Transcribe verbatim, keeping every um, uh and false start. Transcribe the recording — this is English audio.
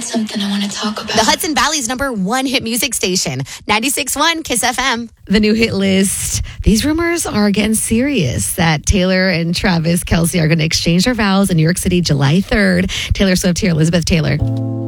something I want to talk about. The Hudson Valley's number one hit music station, ninety-six point one Kiss F M. The new hit list. These rumors are getting serious that Taylor and Travis Kelce are going to exchange their vows in New York City July third. Taylor Swift here, Elizabeth Taylor.